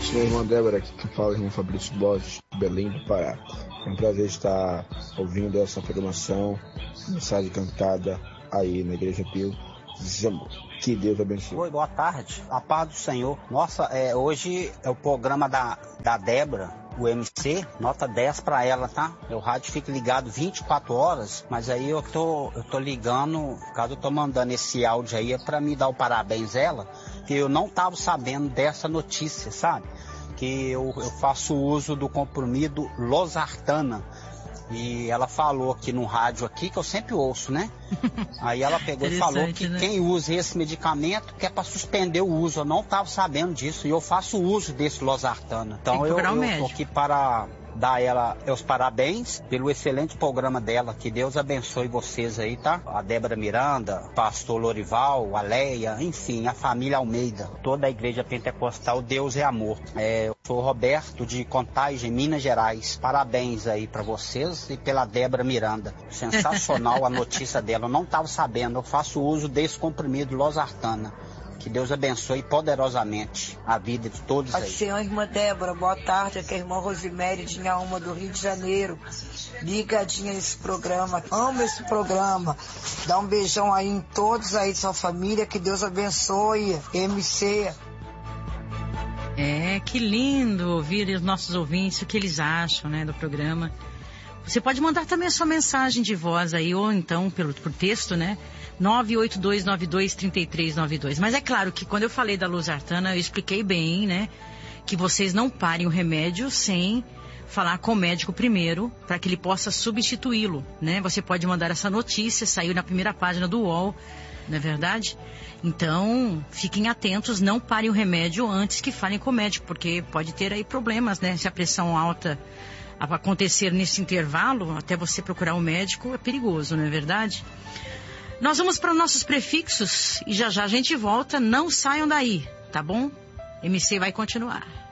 noite, minha irmã Débora, aqui que fala, irmão Fabrício Borges, de Belém do Pará. É um prazer estar ouvindo essa programação, mensagem cantada aí na Igreja Pio. Que Deus abençoe. Oi, boa tarde. A paz do Senhor. Nossa, hoje é o programa da Débora, o MC, nota 10 pra ela, tá? O rádio fica ligado 24 horas, mas aí eu tô ligando, caso eu tô mandando esse áudio aí, é pra me dar o parabéns a ela, que eu não tava sabendo dessa notícia, sabe? Que eu faço uso do comprimido losartana. E ela falou aqui no rádio aqui, que eu sempre ouço, né? Aí ela pegou e falou que, né, quem usa esse medicamento quer para suspender o uso. Eu não estava sabendo disso e eu faço uso desse losartana. Então eu tô aqui para dar ela os parabéns pelo excelente programa dela. Que Deus abençoe vocês aí, tá? A Débora Miranda, pastor Lorival, a Leia, enfim, a família Almeida, toda a igreja pentecostal. Deus é amor. Eu sou Roberto de Contagem, Minas Gerais. Parabéns aí para vocês e pela Débora Miranda. Sensacional a notícia dela. Eu não estava sabendo. Eu faço uso desse comprimido losartana. Que Deus abençoe poderosamente a vida de todos aí. Senhor, irmã Débora, boa tarde. Aqui é a irmã Rosemary de Inhaúma, do Rio de Janeiro. Ligadinha nesse programa. Amo esse programa. Dá um beijão aí em todos aí de sua família. Que Deus abençoe. MC. Que lindo ouvir os nossos ouvintes, o que eles acham, né, do programa. Você pode mandar também a sua mensagem de voz aí, ou então por texto, né? 982923392. Mas é claro que quando eu falei da losartana, eu expliquei bem, né? Que vocês não parem o remédio sem falar com o médico primeiro, para que ele possa substituí-lo, né? Você pode mandar essa notícia, saiu na primeira página do UOL, não é verdade? Então, fiquem atentos, não parem o remédio antes que falem com o médico, porque pode ter aí problemas, né? Se a pressão alta acontecer nesse intervalo, até você procurar um médico, é perigoso, não é verdade? Nós vamos para os nossos prefixos e já já a gente volta. Não saiam daí, tá bom? MC vai continuar.